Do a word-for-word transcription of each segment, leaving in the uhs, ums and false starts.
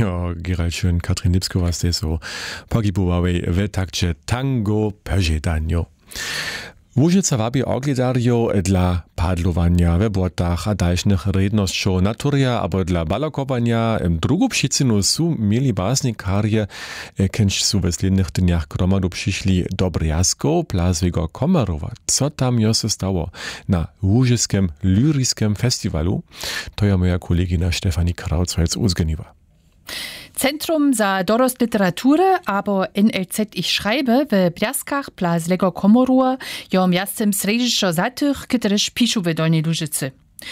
Jo, Gerald Schön, Katrin Lipskova ste so pogibowały w takcie tango pożedanio. Łużyca wabi oglądarjo dla padlowania we błotach a dalszych rednością naturia, albo dla balokopania. Drugą przyczyną są mieli basnikarje, kęć są w slednych dniach gromadu przyszli do Bryasko, plazwego Komarowa. Co tam jo się stało na Łużyskim Lyrickim Festiwalu? To ja moja kolegina Stefanie Krautz uzgeniwa. Centrum za dorost literatury, abo N L Z ich schreibe, w Bryaskach plazlego Komorua, jo miastem središćo za tych, którzy pišu w Dolnej Lužici.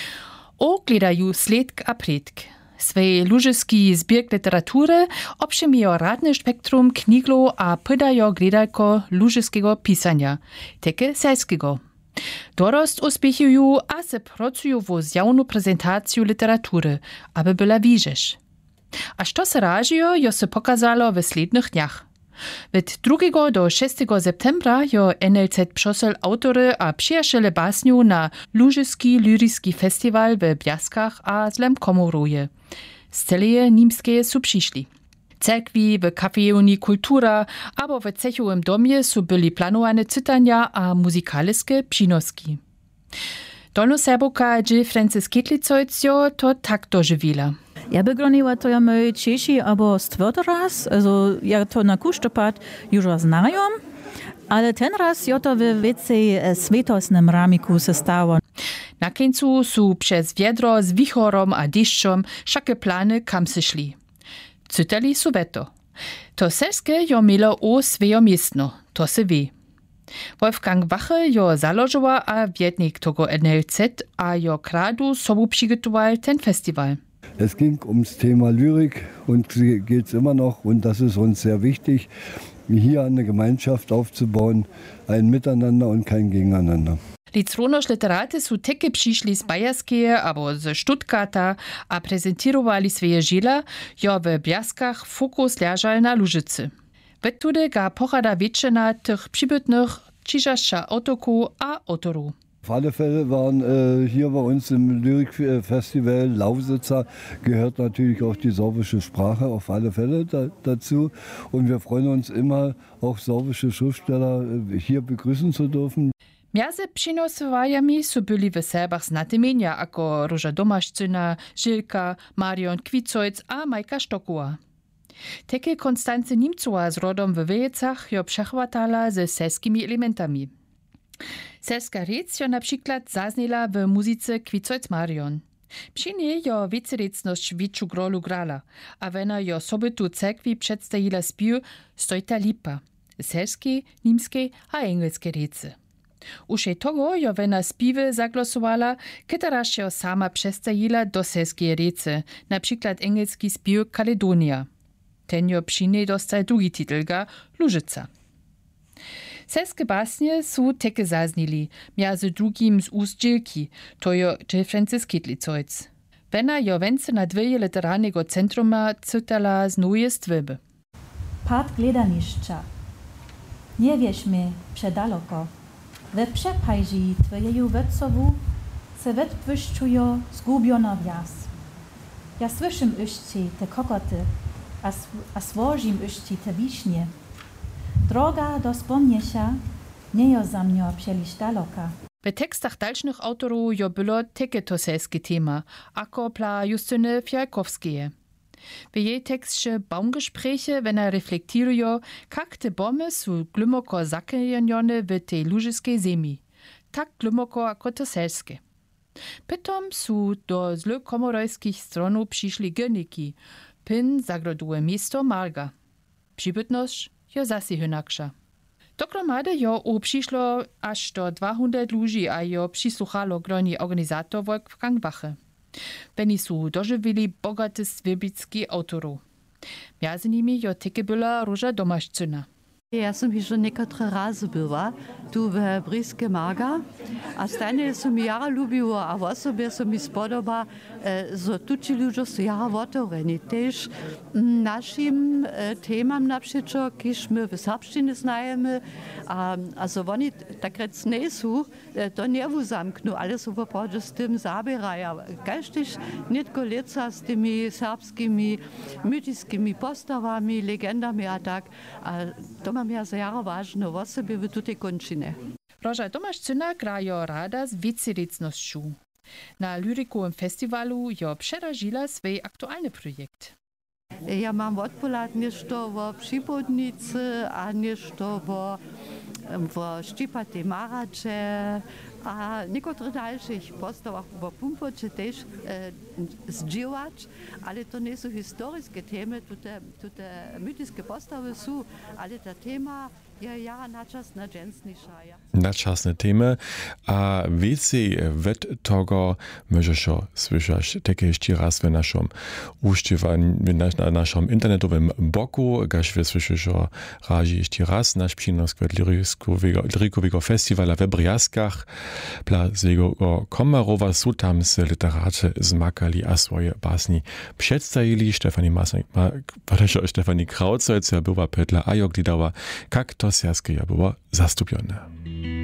Ogledaju sledk a predk. Swej lužiski zbirk literatury obšimijo radne spektrum kniglo a podajo gledalko lužiskiego pisania, teke selskiego. Dorost uspěchuju a se pracuju vo zjawnu prezentaciju literatury, aby byla widzisz. A što se ražijo, jo se pokazalo w slednych dniach. Od drugiego do szóstego septembra jo N L Z přosel autory a přijašele basniu na Lužiski Lyricki Festival w Bryaskach a Zlem Komoruje. Z celeje nimskeje su přišli. Cerkwi, w kafejowni Kultura, abo w cechowym domie su byli planowane cytania a muzykaliskie přinoski. Dolnoserboka Jill Francis Ketlicojcio to tak doživila. Ja by groniła to ja my Češi, abo stvrty raz, also ja to na kuštopad już znajom, ale ten raz jo to w więcej svetosnym ramiku se stało. Na końcu su przez wiedro z wichorom a deszczom wszakie plany kam se szli. Cytali su weto. To selskie jo mielo o swoje miestno, to se wie. Wolfgang Wache jo zalożyła a wiednik tego N L Z a jo kradu sobu przygotował ten festiwal. Es ging ums Thema Lyrik und geht es immer noch und das ist uns sehr wichtig, hier eine Gemeinschaft aufzubauen, ein Miteinander und kein Gegeneinander. Litronož literate su teke přišli z Bajerskeje abo z Stuttgarta a prezentirowali swoje žila, jo w Bryaskach fokus leżał na Lužici. Wettude ga pochada většina tych přibytnych čižašća autoku a autorów. Auf alle Fälle waren äh, hier bei uns im Lyrikfestival Lausitzer, gehört natürlich auch die sorbische Sprache auf alle Fälle da, dazu. Und wir freuen uns immer, auch sorbische Schriftsteller äh, hier begrüßen zu dürfen. Miazy přinosowajami su byli w Serbach znate menja, ako Róża Domaščina, Žilka, Marion Kvicojc a Majka Štokowa. Teke Konstance Nimcowa z rodom w Wejecach jo przechwatala ze selskimi elementami. Selska rec jo na przykład zaznela w muzyce Kvicojc Marion. Przy niej jo wiecerecność większą grolu grala, a wena jo sobie tu cerkwi przedstawila spił Stojta lipa, selskiej, nimskiej a engelskiej recy. Ušej toho jo wena spiwy zaglosovala, ketaraż jo sama przedstawila do selskiej recy, na przykład engelski spił Kaledonia. Ten jo przy niej dostał drugi titelga Lužica. Selske basnie su teke zaznili, miazy drugim z ust Jilki, to jo Jill Francis Ketlicojc. Wena jo wence na dveje literarnego centruma cytala z noje stwyby. Part gledanišća. Nie wiesz mi przedaloko. We przepajži twojeju wecowu se wetwyszczujo zgubiona wjas. Ja słyszym uści te kokoty, a, a swożim uści te wiśnie. Droga do spomniesia nie jo za mnio przyliš daloka. W tekstach dalszych autorów jo było teke to selskie tema, ako pla Justyny Fialkowskie. W jej tekście Baumgespräche, wenn er reflektirujo, kak te bomy su glumoko zakajenione w tej lužiskiej ziemi. Tak glumoko ako to selskie. Potom su do zle komorojskich stronów przyszli gerniki, pin zagroduje miasto Marga. Przybytność jo zasi hynaksza. Dokromady jo przyszło aż do dwuset ludzi, a jo przysłuchalo groni organizator Wolfgang Wache. Beni su dożywili bogaty swibicki autorów. Między nimi jo teke była Róża Domaščina. Ja som jeszcze niektóre razy była tu w Bryskie Marga, a stanie som jara lubiła, a w osobie som mi spodoba, że tuci ludzie są jara otvoreni. Też naszym temam naprzeciw, kiż my w serbszczynie znajemy, a, a so oni tak rec nie są, to nie uzamkną, ale są w prawdzie z tym zabierają. Każdyś nie tylko leca z tymi serbskimi, mytickimi postawami, legendami, a tak, a to mam ja za jara ważne w osobie w tutej končine. Roža Tomáščina grajo rada z wieciricnością. Na Lyrikowym festiwalu jo przeražila swój aktualny projekt. Ja mam odpolad nešto w Připodnicy, a nešto w, w Štipatej Marače, a niektórych dalszych postawach w Pumpoče też e, zdziałać, ale to nie są historyczne temy, tutaj, tutaj mytyczne postawy są, ale ta tema ja, ja naczasna dżęsniejsza. Naczasne temy, a więcej wet tego możesz słyszeć takie jeszcze raz w naszym używaniu, na naszym internetowym boku, gaż wy słyszysz razi jeszcze raz nasz przynos lirikowego festiwala w Briaskach, plazego Komarowa są tam z literaty zmakali a swoje basni przedstawili. Stefanie Masnik, Stefanie Krautzeutz była pytla, a jak glidała, jak to serskie była zastupione.